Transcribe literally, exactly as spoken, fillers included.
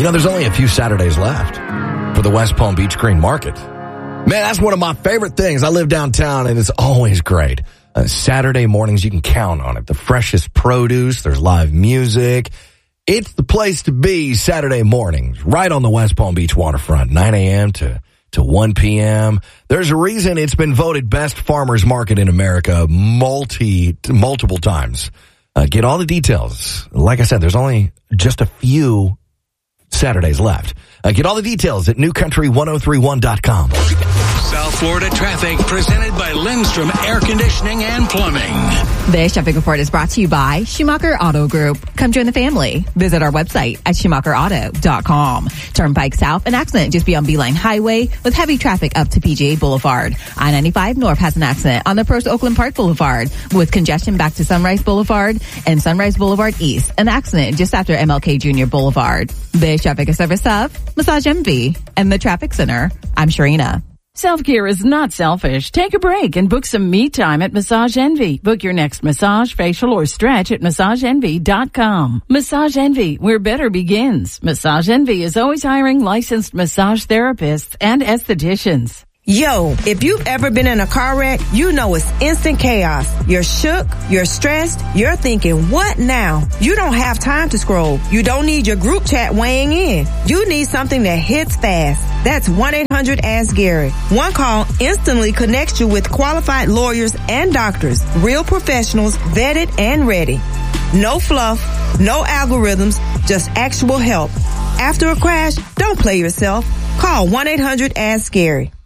You know, there's only a few Saturdays left for the West Palm Beach Green Market. Man, that's one of my favorite things. I live downtown, and it's always great. Uh, Saturday mornings, you can count on it. The freshest produce, there's live music. It's the place to be Saturday mornings, right on the West Palm Beach waterfront, nine a.m. to, to one p.m. There's a reason it's been voted best farmers market in America multi, multiple times. Uh, get all the details. Like I said, there's only just a few Saturdays left. Uh, get all the details at new country ten thirty-one dot com. South Florida traffic presented by Lindstrom Air Conditioning and Plumbing. This traffic report is brought to you by Schumacher Auto Group. Come join the family. Visit our website at schumacher auto dot com. Turnpike South, an accident just beyond Beeline Highway with heavy traffic up to P G A Boulevard. I ninety-five North has an accident on the approach to Oakland Park Boulevard with congestion back to Sunrise Boulevard and Sunrise Boulevard East. An accident just after M L K Junior Boulevard. This traffic is service of Massage Envy and the Traffic Center. I'm Sharina. Self-care is not selfish. Take a break and book some me time at Massage Envy. Book your next massage, facial, or stretch at massage envy dot com. Massage Envy, where better begins. Massage Envy is always hiring licensed massage therapists and estheticians. Yo, if you've ever been in a car wreck, you know it's instant chaos. You're shook, you're stressed, you're thinking, what now? You don't have time to scroll. You don't need your group chat weighing in. You need something that hits fast. That's one eight hundred ask Gary. One call instantly connects you with qualified lawyers and doctors, real professionals, vetted and ready. No fluff, no algorithms, just actual help. After a crash, don't play yourself. Call one eight hundred ask Gary.